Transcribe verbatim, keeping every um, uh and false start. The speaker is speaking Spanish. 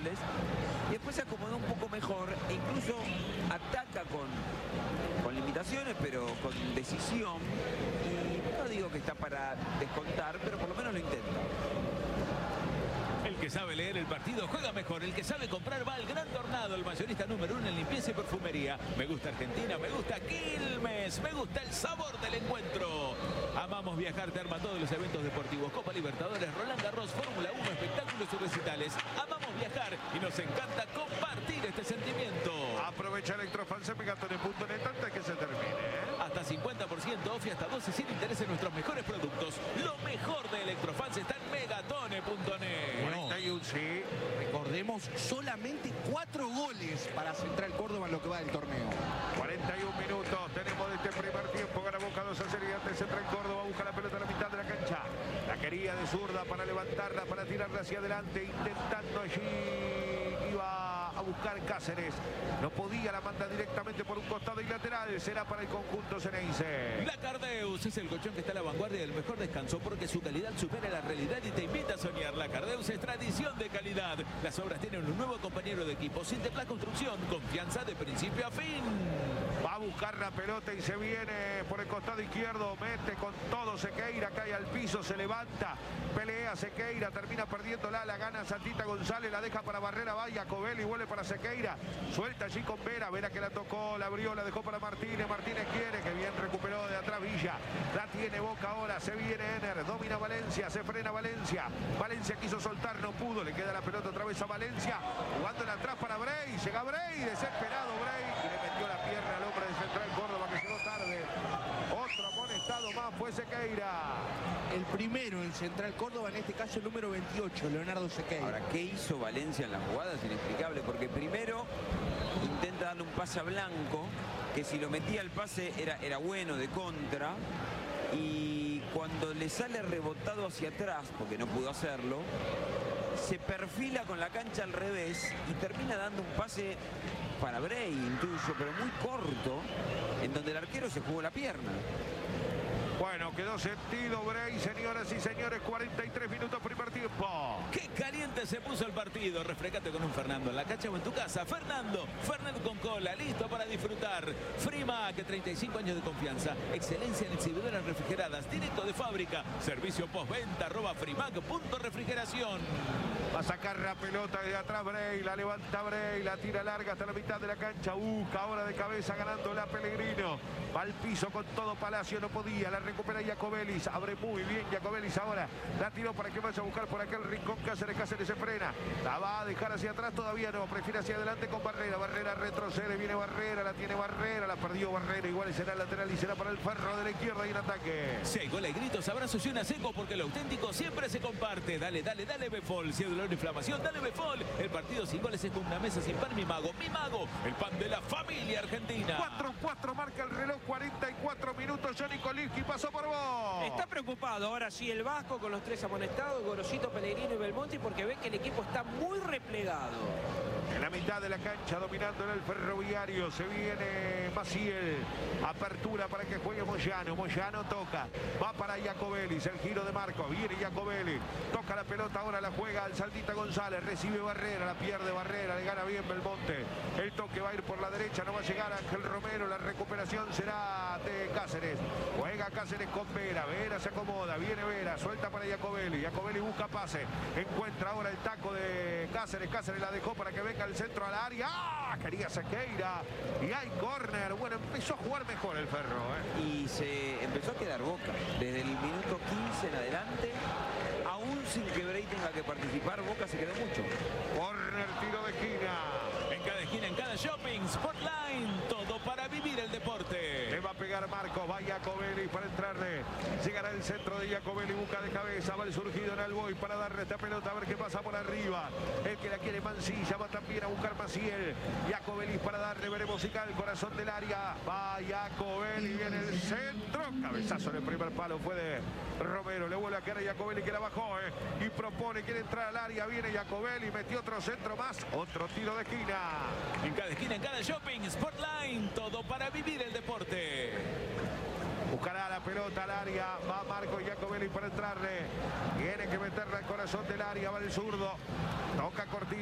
goles. Y después se acomodó un poco mejor e incluso ataca con, con limitaciones, pero con decisión. Y no digo que está para descontar, pero por lo menos lo intenta. El que sabe leer el partido juega mejor. El que sabe comprar va al Gran Tornado, el mayorista número uno en limpieza y perfumería. Me gusta Argentina, me gusta Quilmes, me gusta el sabor del encuentro. Amamos viajar, te arma todos los eventos deportivos. Copa Libertadores, Roland Garros, Fórmula uno, espectáculos y recitales. Amamos viajar y nos encanta compartir este sentimiento. Aprovecha Electrofan Megatone punto net antes que se termine, ¿eh? Hasta cincuenta por ciento off y hasta doce sin interés en nuestros mejores productos. Lo mejor de Electrofans está en megatone punto net. cuarenta y uno, sí. Recordemos, solamente cuatro goles para Central Córdoba en lo que va del torneo. cuarenta y un minutos tenemos de este primer tiempo. Gana Boca dos a cero y ante Central Córdoba busca la pelota a la mitad de la cancha. La quería de zurda para levantarla, para tirarla hacia adelante, intentando allí. Iba a buscar Cáceres. No podía, la manda directamente por un costado y lateral. Será para el conjunto Ceneice. La Cardeus es el colchón que está a la vanguardia del mejor descanso porque su calidad supera la realidad y te invita a soñar. La Cardeus es tradición de calidad. Las obras tienen un nuevo compañero de equipo. Sinterplas Construcción, confianza de principio a fin. Va a buscar la pelota y se viene por el costado izquierdo. Mete con todo Sequeira, cae al piso, se levanta. Pelea Sequeira, termina perdiéndola. La gana Santita González, la deja para Barrera. Va Jacobelli, vuelve para Sequeira. Suelta allí con Vera. Vera que la tocó, la abrió, la dejó para Martínez. Martínez quiere, que bien recuperó de atrás Villa. La tiene Boca ahora, se viene Ener. Domina Valencia, se frena Valencia. Valencia quiso soltar, no pudo. Le queda la pelota otra vez a Valencia. Jugándola atrás para Bray. Llega Bray, desesperado Bray. Y le metió la pierna al hombre de Central Córdoba que llegó tarde. Otro amonestado más fue Sequeira. El primero en Central Córdoba, en este caso el número veintiocho, Leonardo Sequeira. Ahora, ¿qué hizo Valencia en la jugada? Es inexplicable, porque primero intenta darle un pase a Blanco, que si lo metía el pase era, era bueno de contra, y cuando le sale rebotado hacia atrás, porque no pudo hacerlo, se perfila con la cancha al revés y termina dando un pase para Bray, intuyo, pero muy corto, en donde el arquero se jugó la pierna. Bueno, quedó sentido Bray, señoras y señores, cuarenta y tres minutos primer tiempo. ¡Qué caliente se puso el partido! Refrescate con un Fernando en la cancha o en tu casa. Fernando, Fernet con cola, listo para disfrutar. Frimac, treinta y cinco años de confianza. Excelencia en exhibidoras refrigeradas, directo de fábrica. Servicio postventa, arroba frimac punto refrigeración. Va a sacar la pelota de atrás Bray, la levanta Bray, la tira larga hasta la mitad de la cancha. Busca ahora de cabeza ganando la Pellegrino. Va al piso con todo Palacio, no podía, la recupera Jacobelis, abre muy bien Jacobelis ahora, la tiró para que vaya a buscar por aquel rincón Cáceres, Cáceres se frena, la va a dejar hacia atrás, todavía no, prefiere hacia adelante con Barrera, Barrera retrocede, viene Barrera, la tiene Barrera, la perdió Barrera, igual será el lateral y será para el Ferro de la izquierda y en ataque. Se gola y gritos, abrazos y una seco porque lo auténtico siempre se comparte. Dale, dale, dale Befol, si hay dolor e inflamación, dale Befol. El partido sin goles es como una mesa sin pan, mi mago, mi mago, el pan de la familia argentina. cuatro cuatro marca el reloj, cuarenta y cuatro minutos, Johnny Kolinski pasó por vos. Está preocupado ahora sí el Vasco con los tres amonestados, Gorosito, Pellegrino y Belmonte, porque ve que el equipo está muy replegado. En la mitad de la cancha, dominando en el Ferroviario, se viene Maciel. Apertura para que juegue Moyano. Moyano toca. Va para Jacobelis. El giro de Marco. Viene Jacobelis. Toca la pelota. Ahora la juega al Saldita González. Recibe Barrera. La pierde Barrera. Le gana bien Belmonte. El toque va a ir por la derecha. No va a llegar Ángel Romero. La recuperación será de Cáceres. Juega Cáceres con Vera. Vera se acomoda. Viene Vera. Suelta para Jacobelis. Jacobelis busca pase. Encuentra ahora el taco de Cáceres. Cáceres la dejó para que venga el centro al área. ¡Ah! Quería Sequeira. Y hay córner. Bueno, empezó a jugar mejor el Ferro, ¿eh? Y se empezó a quedar Boca. Desde el minuto quince en adelante, aún sin que Bray tenga que participar, Boca se quedó mucho. Córner, tiro de esquina. En cada esquina, en cada shopping, Sportline, todo para vivir el deporte. Le va a pegar Marcos, va Jacobelis para entrarle. Llegará el centro de Jacobelis, busca de cabeza, va el surgido en Alboy para darle esta pelota, a ver qué pasa por arriba. El que la quiere Mancilla, va también a buscar Maciel. Jacobelis para darle, veremos si cae el corazón del área. Va Jacobelis, viene el centro. Cabezazo en el primer palo fue de Romero. Le vuelve a quedar a Jacobelis que la bajó, ¿eh? Y propone, quiere entrar al área. Viene Jacobelis, metió otro centro más. Otro tiro de esquina. En cada esquina, en cada shopping, Sportline, todo para vivir el deporte. Buscará la pelota al área. Va Marco Jacobelis para entrarle. Tiene que meterla al corazón del área. Va el zurdo. Toca cortito.